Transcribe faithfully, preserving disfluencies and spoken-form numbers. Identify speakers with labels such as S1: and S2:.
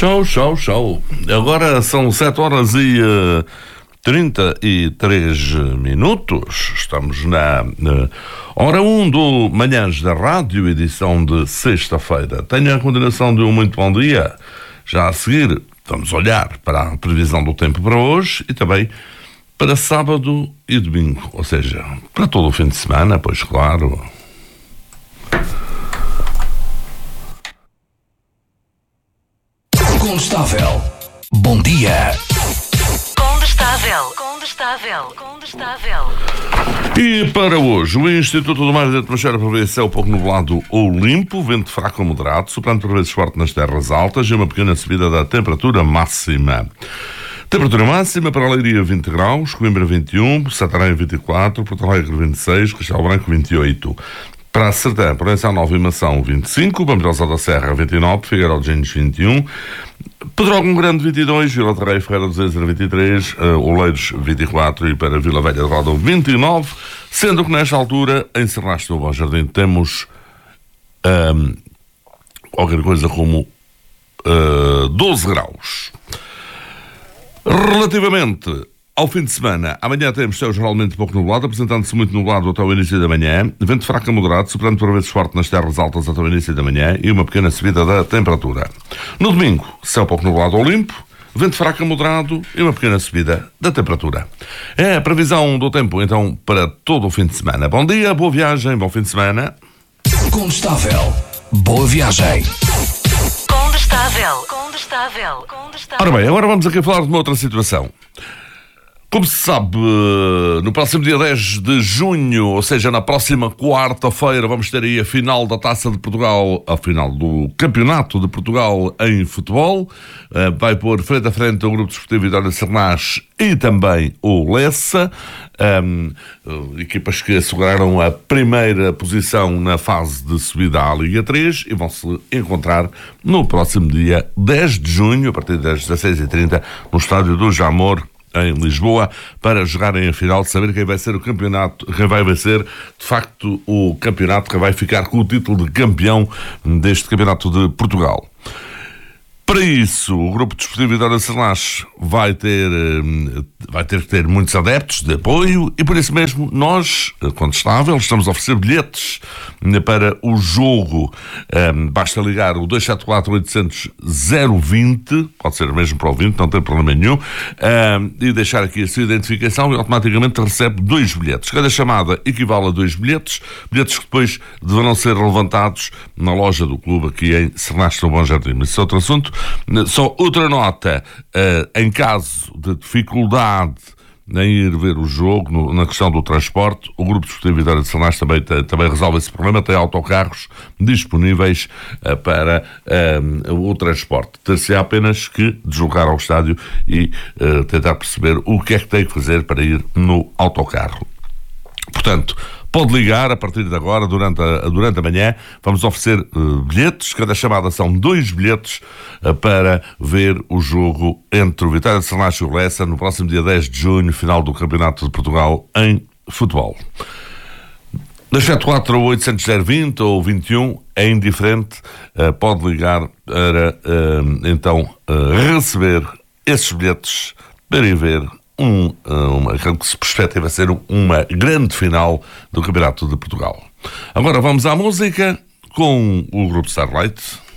S1: Show, show, show. Agora são sete horas e uh, trinta e três minutos. Estamos na, na hora um do Manhãs da Rádio, edição de sexta-feira. Tenha a continuação de um muito bom dia. Já a seguir, vamos olhar para a previsão do tempo para hoje e também para sábado e domingo. Ou seja, para todo o fim de semana, pois claro.
S2: Condestável. Bom dia.
S3: Condestável. Condestável. Condestável.
S1: E para hoje, o Instituto do Mar e da Atmosfera prevê céu pouco nublado ou limpo, vento fraco ou moderado, soprando por vezes forte nas terras altas e uma pequena subida da temperatura máxima. Temperatura máxima para a Leiria vinte graus, Coimbra vinte e um, Santarém vinte e quatro, Porto Alegre vinte e seis, Castelo Branco vinte e oito. Para a Sertã, Proença Nova e Mação vinte e cinco, Bambilhosa da Serra vinte e nove, Figueiró de Gentes vinte e um, Pedrógão Grande vinte e dois, Vila de Rei Ferreira dos Ezer vinte e três, uh, Oleiros vinte e quatro e para Vila Velha de Ródão vinte e nove, sendo que nesta altura em Serraste do Bom Jardim temos um, qualquer coisa como uh, doze graus. Relativamente ao fim de semana, amanhã temos céu geralmente pouco nublado, apresentando-se muito nublado até o início da manhã, vento fraco a moderado, soprando por vezes forte nas terras altas até o início da manhã e uma pequena subida da temperatura. No domingo, céu pouco nublado ou limpo, vento fraco a moderado e uma pequena subida da temperatura. É a previsão do tempo, então, para todo o fim de semana. Bom dia, boa viagem, bom fim de semana.
S2: Condestável. Boa viagem.
S3: Condestável. Condestável. Condestável.
S1: Ora bem, agora vamos aqui falar de uma outra situação. Como se sabe, no próximo dia dez de junho, ou seja, na próxima quarta-feira, vamos ter aí a final da Taça de Portugal, a final do Campeonato de Portugal em futebol. Vai pôr frente a frente o Grupo Desportivo Vitória de Sernás e também o Lessa, um, equipas que asseguraram a primeira posição na fase de subida à Liga três e vão se encontrar no próximo dia dez de junho, a partir das dezasseis e trinta, no estádio do Jamor, em Lisboa, para jogarem a final, de saber quem vai ser o campeonato, quem vai ser, de facto, o campeonato que vai ficar com o título de campeão deste Campeonato de Portugal. Para isso, o Grupo Desportivo Vitória de Sernás vai ter, vai ter que ter muitos adeptos de apoio e, por isso mesmo, nós, Condestável, estamos a oferecer bilhetes para o jogo. Um, basta ligar o dois sete quatro oito zero zero dois zero, pode ser mesmo para o vinte, não tem problema nenhum, um, e deixar aqui a sua identificação e automaticamente recebe dois bilhetes. Cada chamada equivale a dois bilhetes, bilhetes que depois deverão ser levantados na loja do clube aqui em Sernaste do Bom Jardim. Mas isso é outro assunto. Só outra nota, uh, em caso de dificuldade em ir ver o jogo, no, na questão do transporte, o Grupo Desportivo Vitória de Sernás também, também resolve esse problema, tem autocarros disponíveis uh, para uh, o transporte. Ter-se apenas que deslocar ao estádio e uh, tentar perceber o que é que tem que fazer para ir no autocarro. Portanto, pode ligar a partir de agora, durante a, durante a manhã. Vamos oferecer uh, bilhetes. Cada chamada são dois bilhetes uh, para ver o jogo entre o Vitória de Sernás e o Lessa no próximo dia dez de junho, final do Campeonato de Portugal em futebol. dois sete quatro oito zero zero dois zero ou vinte e um é indiferente. Uh, pode ligar para uh, então uh, receber esses bilhetes para ir ver Um, uma, que se perspectiva ser uma grande final do Campeonato de Portugal. Agora vamos à música com o Grupo Starlight.